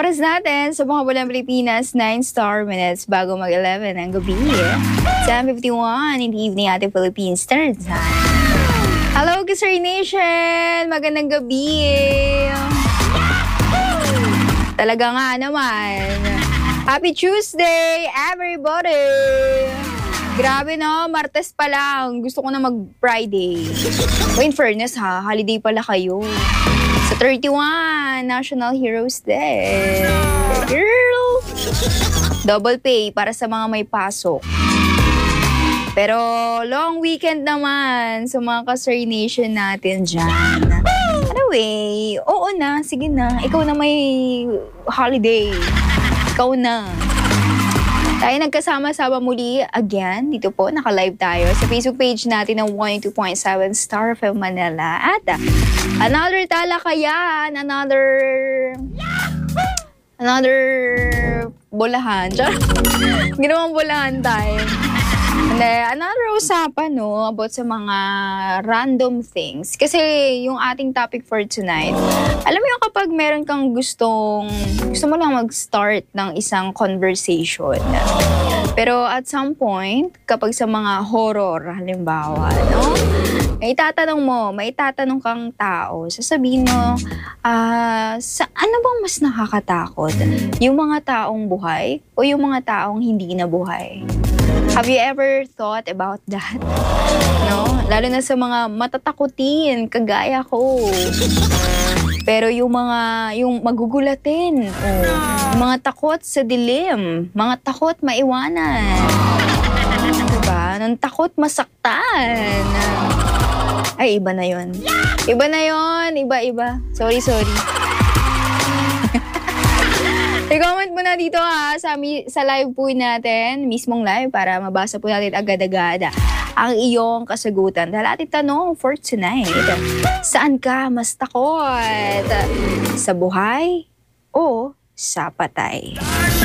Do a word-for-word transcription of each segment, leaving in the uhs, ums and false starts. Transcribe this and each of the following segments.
Oras natin sa mga bulang Pilipinas, nine star minutes bago mag-eleven ang gabi. seven fifty-one in the evening ating Philippine Standard Time. Hello, Kisser Nation! Magandang gabi! Talaga nga naman. Happy Tuesday, everybody! Grabe no, Martes pa lang. Gusto ko na mag-Friday. O in fairness ha, holiday pala kayo. Sa thirty-one, National Heroes Day. Girl! Double pay para sa mga may pasok. Pero long weekend naman sa mga ka-Sir Nation natin dyan. Anyway, oo na, sige na. Ikaw na may holiday. Ikaw na. Tayo nagkasama-sama muli again. Dito po, naka-live tayo sa Facebook page natin ng one oh two point seven Star F M Manila. At uh, another talakayan, another... Another bulahan. Ginawang bulahan time. And then, another usapan, no, about sa mga random things. Kasi yung ating topic for tonight, alam mo yung kapag meron kang gustong, gusto mo lang mag-start ng isang conversation. Pero at some point, kapag sa mga horror, halimbawa, no, may itatanong mo, may itatanong kang tao, sasabihin mo, ah, sa ano bang mas nakakatakot? Yung mga taong buhay o yung mga taong hindi na buhay? Have you ever thought about that? No? Lalo na sa mga matatakutin, kagaya ko. Pero yung mga, yung magugulatin, oh, mga takot sa dilim, mga takot maiwanan. Diba? Nang takot masaktan. Ay, iba na yun. Iba na yun, iba-iba. Sorry, sorry. I-comment mo na dito ha, sa, sa live po natin, mismong live, para mabasa po natin agad-agad ang iyong kasagutan. Dahil ating tanong for tonight, saan ka mas takot? Sa buhay o sa patay?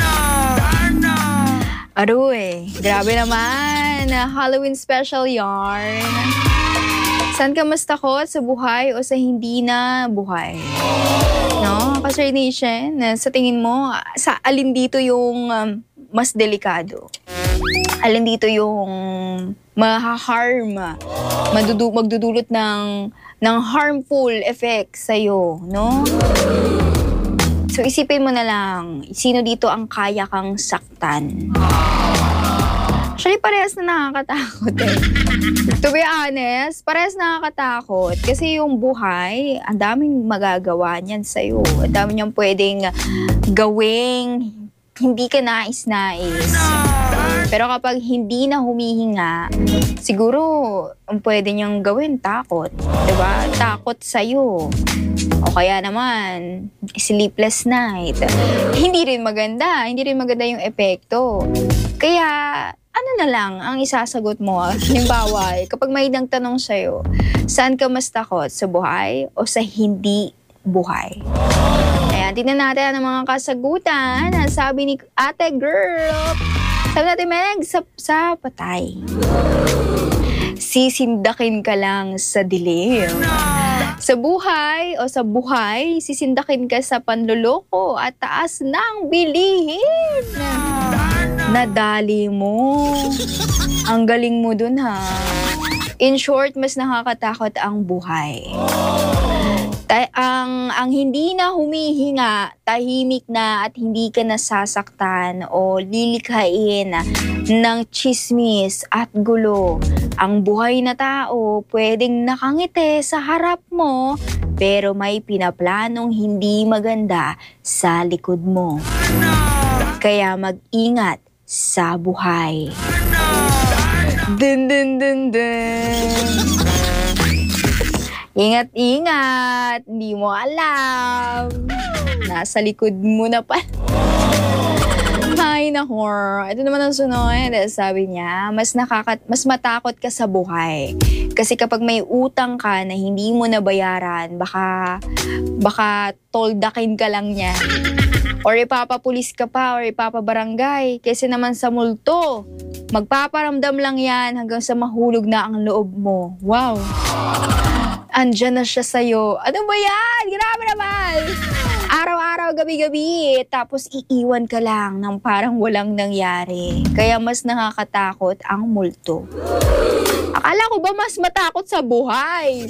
Aroy, grabe naman. Halloween special yarn. Saan ka mas takot? Sa buhay o sa hindi na buhay? No? Ka-Sir Nation, sa tingin mo, sa alin dito yung um, mas delikado? Alin dito yung maha-harm, madudu- magdudulot ng, ng harmful effects sa'yo, no? So isipin mo na lang, sino dito ang kaya kang saktan? Actually, parehas na nakakatakot eh. To be honest, parehas nakakatakot. Kasi yung buhay, ang daming magagawa niyan sa'yo. Ang dami niyang pwedeng gawing hindi ka nais-nais. Pero kapag hindi na humihinga, siguro ang pwede niyang gawin, takot. Diba? Takot sa'yo. O kaya naman, sleepless night. Hindi rin maganda. Hindi rin maganda yung epekto. Kaya, ano na lang ang isasagot mo? Halimbawa, kapag may nagtanong sa'yo, saan ka mas takot? Sa buhay o sa hindi buhay? Ayan, tingnan natin ang mga kasagutan. Sabi ni Ate Girl, sabi natin, Meg, sa, sa patay. Sisindakin ka lang sa dilim. Sa buhay o sa buhay, sisindakin ka sa panloloko at taas ng bilihin. Nadali mo. Ang galing mo dun ha. In short, mas nakakatakot ang buhay. Ta- ang, ang hindi na humihinga, tahimik na at hindi ka nasasaktan o lilikhain ng chismis at gulo. Ang buhay na tao pwedeng nakangiti sa harap mo pero may pinaplanong hindi maganda sa likod mo. Kaya mag-ingat sa buhay. Dun dun dun dun. Ingat-ingat. Hindi mo alam. Nasa likod mo na pa. Ay, nahor. Ito naman ang sunod. Sabi niya, mas, nakakat mas matakot ka sa buhay. Kasi kapag may utang ka na hindi mo nabayaran, baka, baka toldakin ka lang niya. Or ipapapulis ka pa or ipapabarangay. Kasi naman sa multo, magpaparamdam lang yan hanggang sa mahulog na ang loob mo. Wow! Andyan na siya sa'yo. Ano ba yan? Grabe naman! Araw-araw, gabi-gabi, tapos iiwan ka lang ng parang walang nangyari. Kaya mas nakakatakot ang multo. Akala ko ba mas matakot sa buhay?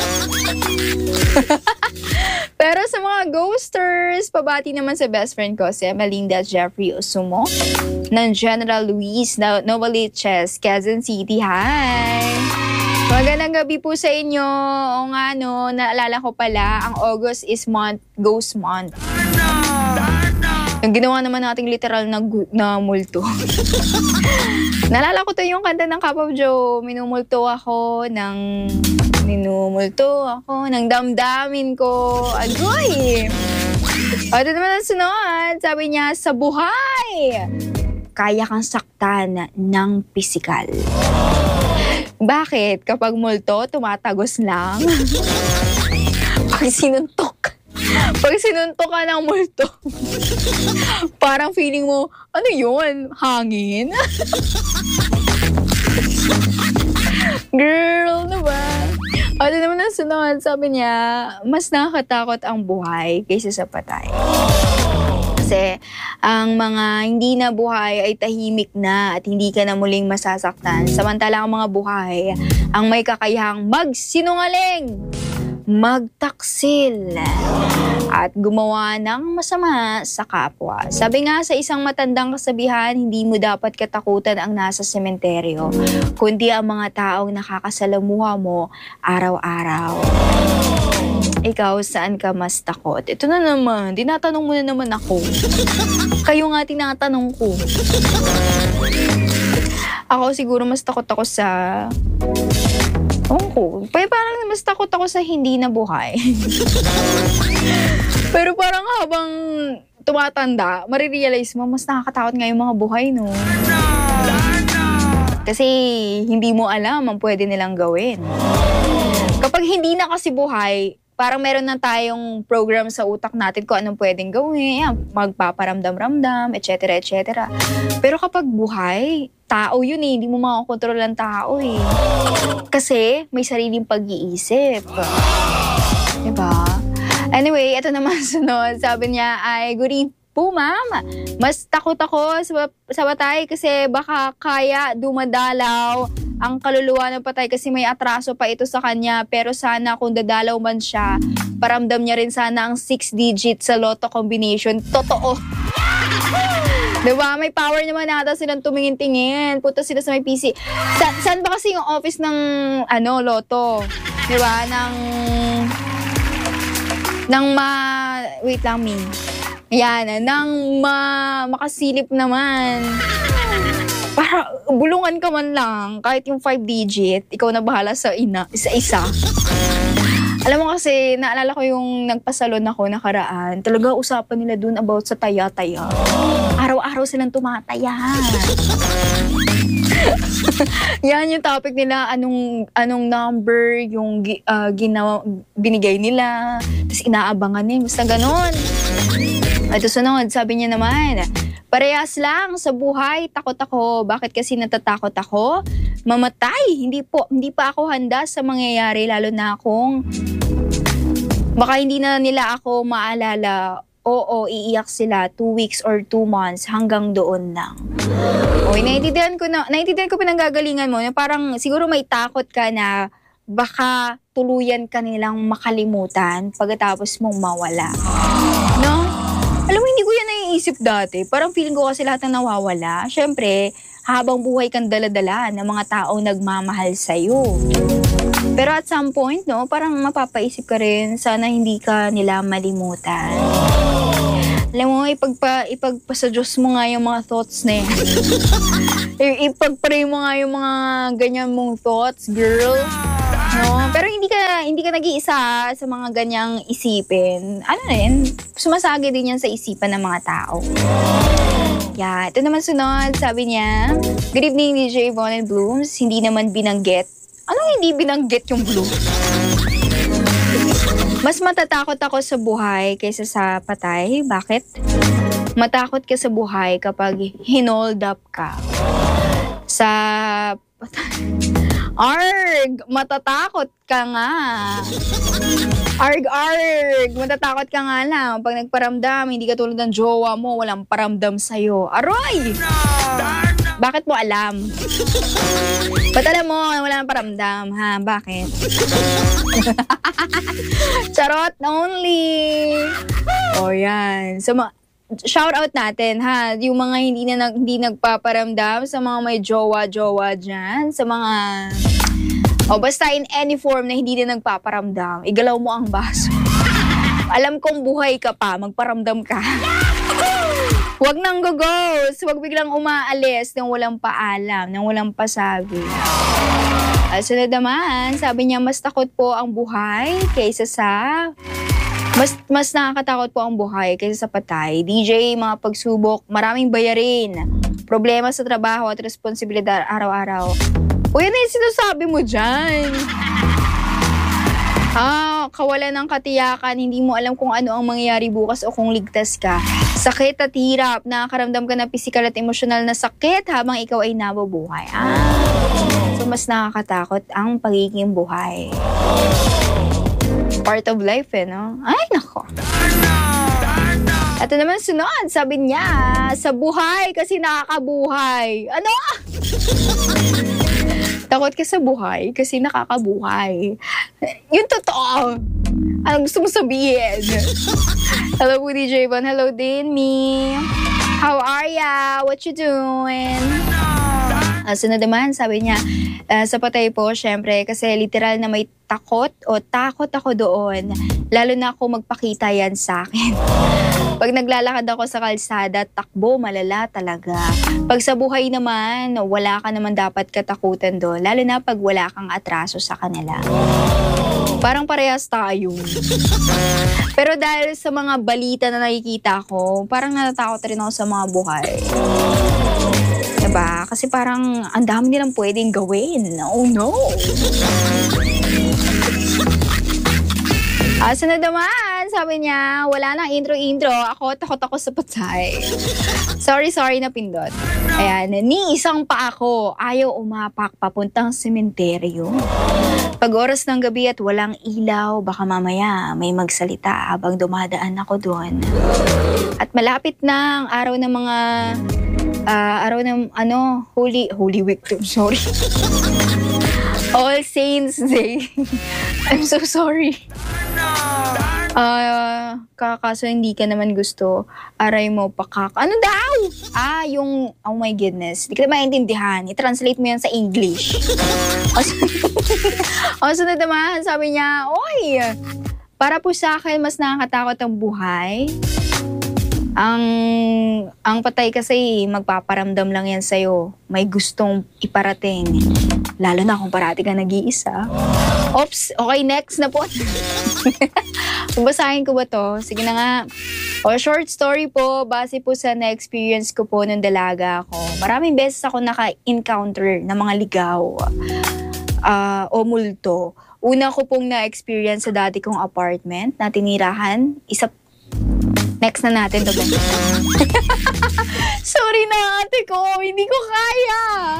Pero sa mga ghosters, pabati naman sa best friend ko, si Melinda Jeffrey Osumo, ng General Luis Novaliches, Quezon City. Hi! Magandang gabi po sa inyo. O nga no, naalala ko pala, ang August is month, ghost month. Yung ginawa naman nating literal na, na multo. Naalala ko to yung kanta ng Kapab Joe. Minumulto ako ng... Minumulto ako ng damdamin ko. Agoy! O, ito naman ang sunod. Sabi niya, sa buhay, kaya kang saktan ng pisikal. Bakit? Kapag multo, tumatagos lang. Pag sinuntok. Pag sinuntok ka ng multo, parang feeling mo, ano yun? Hangin? Girl, ano ba? Ano naman ang sunod? Sabi niya, mas nakakatakot ang buhay kaysa sa patay. Kasi ang mga hindi na buhay ay tahimik na at hindi ka na muling masasaktan. Samantala ang mga buhay ang may kakayahang magsinungaling, magtaksil, at gumawa ng masama sa kapwa. Sabi nga sa isang matandang kasabihan, hindi mo dapat katakutan ang nasa sementeryo, kundi ang mga taong nakakasalamuha mo araw-araw. Ikaw, saan ka mas takot? Ito na naman, tinatanong mo na naman ako. Kayo nga tinatanong ko. Ako siguro mas takot ako sa... Oo, parang mas takot ako sa hindi na buhay. Pero parang habang tumatanda, marirealize mo, mas nakakatakot nga yung mga buhay, no? Kasi hindi mo alam ang pwede nilang gawin. Kapag hindi na kasi buhay, parang meron na tayong program sa utak natin kung anong pwedeng gawin, yan, magpaparamdam-ramdam, et cetera, et cetera. Pero kapag buhay, tao yun eh, hindi mo makakontrol ang tao eh. Kasi may sariling pag-iisip. Diba? Anyway, ito naman sunod. Sabi niya ay, good evening po, ma'am. Mas takot ako sa, sa patay kasi baka kaya dumadalaw ang kaluluwa ng patay kasi may atraso pa ito sa kanya. Pero sana kung dadalaw man siya, paramdam niya rin sana ang six digit sa lotto combination. Totoo. Diba? May power naman nata silang tumingin-tingin. Punta sila sa may P C. Sa, saan ba kasi yung office ng ano, lotto? Diba? Ng... Ng ma... Wait lang, Min. Ayan, nang ma makasilip naman. Para bulungan ka man lang, kahit yung five digit, ikaw na bahala sa ina, sa isa. Alam mo kasi, naalala ko yung nagpasalon ako nakaraan. Talaga usapan nila dun about sa taya-taya. Araw-araw silang tumataya. Yan yung topic nila, anong anong number yung uh, ginawa, binigay nila. Tapos inaabangan nila, basta ganon. Ito sunod, sabi niya naman, parehas lang sa buhay, takot ako. Bakit kasi natatakot ako? Mamatay. Hindi po, hindi pa ako handa sa mangyayari, lalo na akong baka hindi na nila ako maalala. Oo, iiyak sila two weeks or two months hanggang doon lang. Okay, naiintindihan ko na, naiintindihan ko pinanggagalingan mo. Parang siguro may takot ka na baka tuluyan ka nilang makalimutan pagkatapos mong mawala. No? Alam mo, hindi ko yan naiisip dati. Parang feeling ko kasi lahat ng nawawala. Siyempre, habang buhay kang daladala ng mga taong nagmamahal sa'yo. Pero at some point, no, parang mapapaisip ka rin, sana hindi ka nila malimutan. Alam mo, ipagpa, ipagpa sa Diyos mo nga yung mga thoughts na yan. Ipagpray mo nga yung mga ganyan mong thoughts, girl. No? Pero hindi ka hindi ka nag-iisa sa mga ganyang isipin. Ano rin, sumasagi din yan sa isipan ng mga tao. Yeah, ito naman sunod, sabi niya, good evening D J Von and Blooms, hindi naman binanggit. Anong hindi binanggit yung Bloom? Mas matatakot ako sa buhay kaysa sa patay. Bakit? Matakot ka sa buhay kapag hinold up ka. Sa patay. Arg! Matatakot ka nga. Arg-arg! Matatakot ka nga lang. Pag nagparamdam, hindi ka tulad ng jowa mo, walang paramdam sa'yo. Aroy! Bakit mo alam? Ba't alam mo, wala nang paramdam, ha? Bakit? Charot only! O yan. So, ma- shout out natin, ha? Yung mga hindi na nag- hindi nagpaparamdam, sa mga may jowa-jowa dyan, sa mga... O basta in any form na hindi na nagpaparamdam, igalaw mo ang baso. Alam kong buhay ka pa, magparamdam ka. Huwag nang go-ghost, huwag biglang umaalis nang walang paalam, nang walang pasabi. At sunod naman, sabi niya, mas takot po ang buhay kaysa sa... Mas, mas nakakatakot po ang buhay kaysa sa patay. D J, mga pagsubok, maraming bayarin. Problema sa trabaho at responsibilidad araw-araw. Uy, ano yung sinasabi mo dyan? Ah, kawalan ng katiyakan, hindi mo alam kung ano ang mangyayari bukas o kung ligtas ka. Sakit at hirap, nakakaramdam ka ng physical at emotional na sakit habang ikaw ay nabubuhay. Ah, so mas nakakatakot ang pagiging buhay. Part of life eh, no? Ay, nako. Ito naman sunod, sabi niya, sa buhay kasi nakakabuhay. Ano? Takot ka sa buhay kasi nakakabuhay. Yung totoo. Anong gusto mo sabihin? Hello, D J Von. Hello din, me. How are ya? What you doing? Uh, sunod naman, sabi niya, uh, sa patay po, syempre, kasi literal na may takot o takot ako doon. Lalo na ako magpakita yan sa akin. Pag naglalakad ako sa kalsada, takbo, malala talaga. Pag sa buhay naman, wala ka naman dapat katakutan doon. Lalo na pag wala kang atraso sa kanila. Parang parehas tayo. Pero dahil sa mga balita na nakikita ko, parang natatakot rin ako sa mga buhay. Diba? Kasi parang ang dami nilang pwedeng gawin. Oh no! Ah, sunod naman, sabi niya, wala nang intro-intro. Ako, takot ako sa patay. Sorry, sorry na pindot. Ayan, ni isang pa ako, ayaw umapak papuntang sementeryo. Pag oras ng gabi at walang ilaw, baka mamaya may magsalita habang dumadaan ako doon. At malapit na ang araw ng mga, uh, araw ng, ano, Holy, Holy Week, sorry. All Saints Day. I'm so sorry. Ah, uh, kakaso hindi ka naman gusto, aray mo pakak. Ano daw? Ah, yung, oh my goodness. Hindi ka na maintindihan. I-translate mo yan sa English. O, sunod naman, sabi niya, oy, para po sa akin, mas nakakatakot ang buhay. Ang, ang patay kasi, magpaparamdam lang yan sa'yo. May gustong iparating. Lalo na kung parati ka nag-iisa. Oops, okay, next na po. Basahin ko ba to? Sige na nga. O, short story po, base po sa na-experience ko po nung dalaga ako. Maraming beses ako naka-encounter ng mga ligaw uh, o multo. Una ko pong na-experience sa dati kong apartment na tinirahan. Isa Next na natin to. Sorry na ate ko, hindi ko kaya.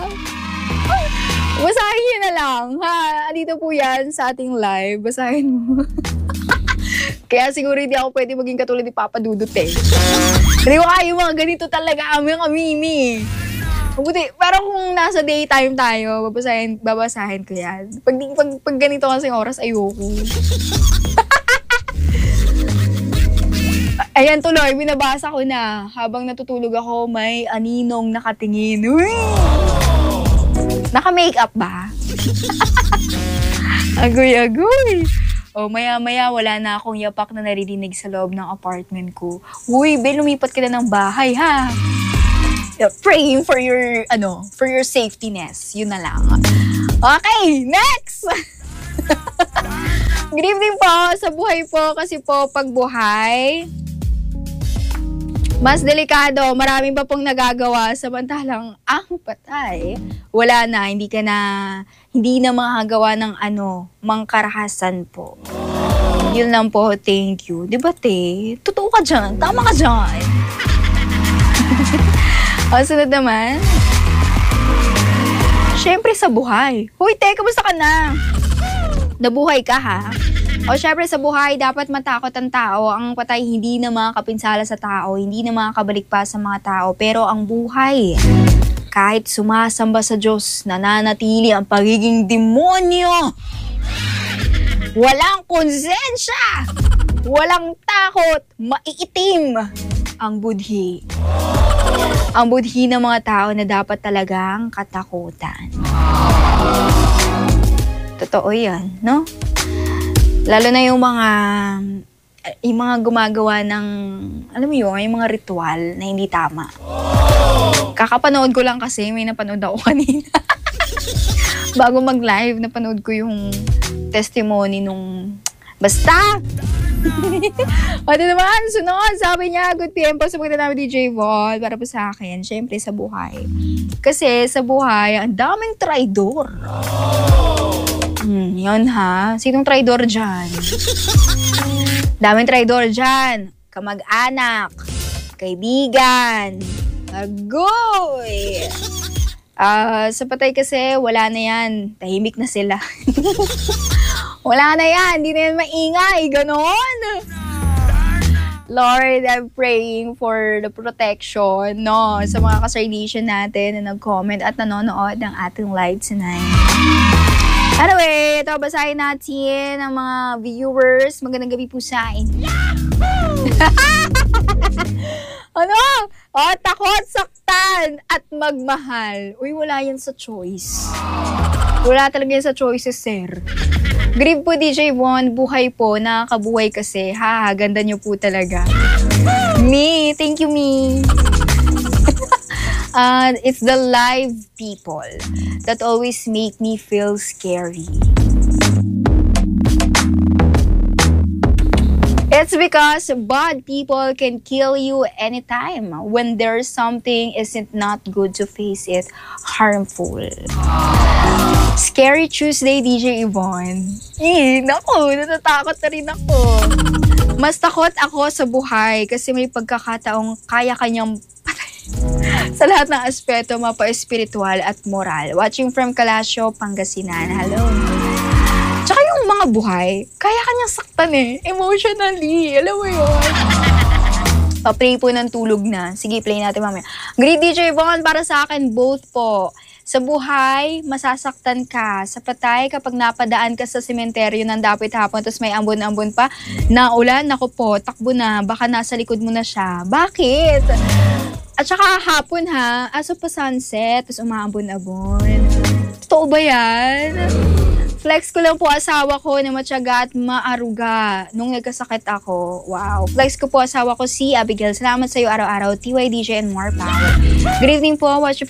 Basahin nyo na lang, ha? Dito po yan sa ating live. Basahin mo. Kaya siguro hindi ako pwede maging katulad ni Papa Dudut eh. Hindi ko kaya mga ganito talaga kami ang amimi. Mabuti, pero kung nasa daytime tayo, babasahin, babasahin ko yan. Pag, pag, pag ganito kasing oras, ayoko. Ayan tuloy, binabasa ko na. Habang natutulog ako, may aninong nakatingin. Uy! Naka-makeup ba? Agoy-agoy. O, maya-maya, wala na akong yapak na naririnig sa loob ng apartment ko. Uy, be, lumipat ka na ng bahay, ha? Praying for your, ano, for your safetyness. Yun na lang. Okay, next! Good evening po, sa buhay po, kasi po, pag buhay, mas delikado, maraming pa pong nagagawa, samantalang ang patay, wala na, hindi ka na, hindi na makagawa ng ano, mangkarahasan po. Yun lang po, thank you. Diba, te? Totoo ka dyan, tama ka dyan. O, sunod naman. Siyempre sa buhay. Hoy, te, kamusta ka na? Nabuhay ka, ha? O syempre sa buhay, dapat matakot ang tao. Ang patay hindi na makakapinsala sa tao, hindi na makakabalik pa sa mga tao. Pero ang buhay, kahit sumasamba sa Diyos, nananatili ang pagiging demonyo. Walang konsensya, walang takot, maiitim ang budhi. Ang budhi ng mga tao na dapat talagang katakutan. Totoo yan, no? Lalo na yung mga yung mga gumagawa ng, alam mo yun, yung mga ritual na hindi tama. Kakapanood ko lang kasi, may napanood ako kanina. Bago mag-live, napanood ko yung testimony nung, basta! O di naman, sunod, sabi niya, good P M po sa pagkita namin D J Von, para po sa akin, syempre sa buhay. Kasi sa buhay, ang daming traidor. Hmm, yun ha. Sinong traidor dyan? Daming traidor dyan. Kamag-anak, kaibigan, agoy. Uh, sa patay kasi, wala na yan. Tahimik na sila. Wala na yan. Hindi na yan maingay. Ganon. Lord, I'm praying for the protection, no, sa mga ka-Sardation natin na nag-comment at nanonood ng ating live tonight. Anyway, ito, basahin natin ang mga viewers. Magandang gabi po sa inyo. Ano? Oh, takot, saktan, at magmahal. Uy, wala yan sa choice. Wala talaga yan sa choices, sir. Grieve po, D J Von. Buhay po. Nakakabuhay kasi. Ha, ganda nyo po talaga. Me. Thank you, me. Uh, it's the live people that always make me feel scary. It's because bad people can kill you anytime. When there's something isn't not good to face it, harmful. Scary Tuesday, D J Yvonne. Eh, naku, natatakot na rin ako. Mas takot ako sa buhay kasi may pagkakataong kaya kanyang sa lahat ng aspeto, mapa-espiritual at moral. Watching from Calasio, Pangasinan. Hello. Tsaka yung mga buhay, kaya kanyang saktan eh. Emotionally. Alam mo yun? Pa-pray po ng tulog na. Sige, play natin mamaya. Great D J Von, para sa akin, both po. Sa buhay, masasaktan ka. Sa patay, kapag napadaan ka sa sementeryo ng dapit hapon, tapos may ambon-ambon pa, naulan, naku po, takbo na, baka nasa likod mo na siya. Bakit? At saka hapon ha, aso pa sunset, tapos umaambon-abon. Totoo ba yan? Flex ko lang po asawa ko na matyaga at maaruga nung nagkasakit ako. Wow. Flex ko po asawa ko si Abigail. Salamat sa iyo araw-araw. T Y D J and more power. Good evening po. Watch you